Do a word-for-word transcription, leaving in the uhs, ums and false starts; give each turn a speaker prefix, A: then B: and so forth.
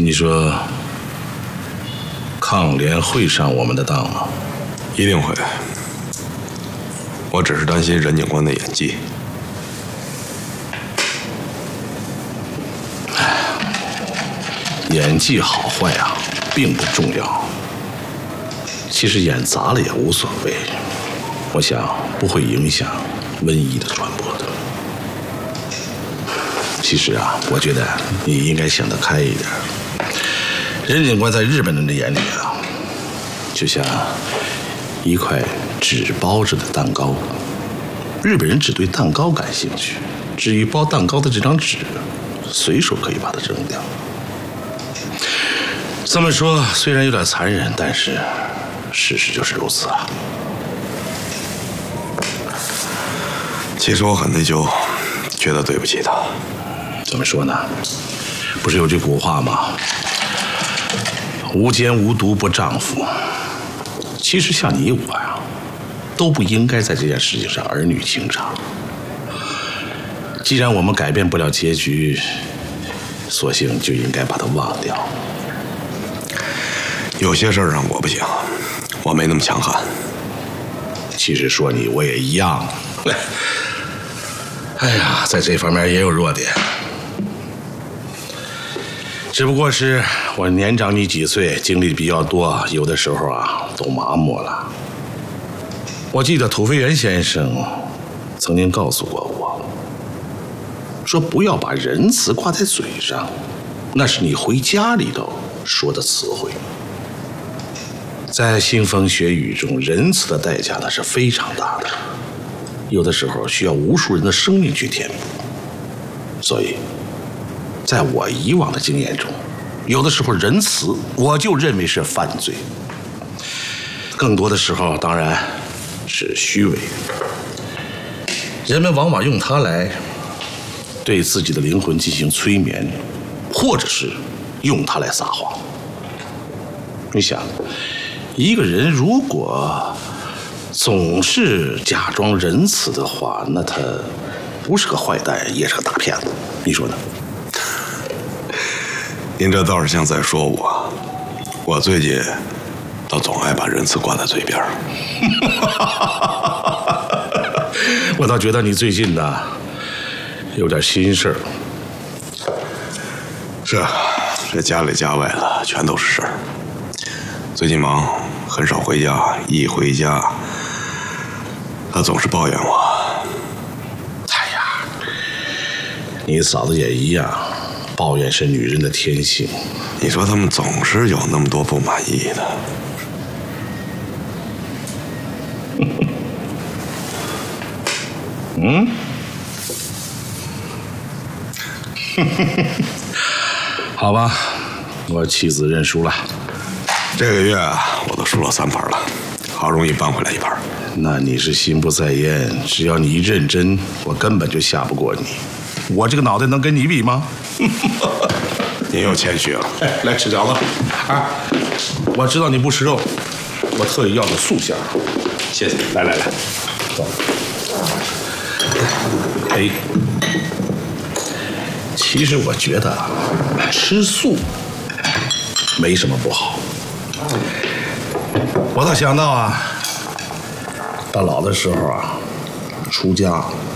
A: 你说抗联会上我们的当吗？
B: 一定会。我只是担心任警官的演技。
A: 演技好坏啊，并不重要。其实演砸了也无所谓，我想不会影响瘟疫的传播的。其实啊，我觉得你应该想得开一点。任警官在日本人的眼里啊，就像一块纸包着的蛋糕，日本人只对蛋糕感兴趣，至于包蛋糕的这张纸，随手可以把它扔掉。这么说虽然有点残忍，但是事实就是如此啊。
B: 其实我很内疚，觉得对不起他。
A: 怎么说呢？不是有句古话吗？无奸无毒不丈夫。其实像你我呀，都不应该在这件事情上儿女情长。既然我们改变不了结局，索性就应该把它忘掉。
B: 有些事儿上我不行，我没那么强悍。
A: 其实说你我也一样。哎呀，在这方面也有弱点，只不过是我年长你几岁，经历比较多，有的时候啊都麻木了。我记得土肥原先生曾经告诉过我，说不要把仁慈挂在嘴上，那是你回家里头说的词汇。在腥风血雨中，仁慈的代价那是非常大的，有的时候需要无数人的生命去填补。所以在我以往的经验中，有的时候仁慈我就认为是犯罪，更多的时候当然是虚伪。人们往往用它来对自己的灵魂进行催眠，或者是用它来撒谎。你想，一个人如果总是假装仁慈的话，那他不是个坏蛋，也是个大骗子，你说呢？
B: 您这倒是像在说我，我最近倒总爱把仁慈挂在嘴边。
A: 我倒觉得你最近呢有点心事儿。
B: 是啊，这家里家外的全都是事儿。最近忙，很少回家，一回家他总是抱怨我。
A: 哎呀，你嫂子也一样，抱怨是女人的天性。
B: 你说他们总是有那么多不满意的。
A: 嗯？好吧，我妻子认输了。
B: 这个月我都输了三盘了，好容易扳回来一盘。
A: 那你是心不在焉，只要你一认真，我根本就下不过你。我这个脑袋能跟你比吗？
B: 您又谦虚了。
A: 哎，来吃饺子啊！我知道你不吃肉，我特意要个素馅儿。谢谢。来来来，走。哎，其实我觉得吃素没什么不好。我倒想到啊，到老的时候啊，出家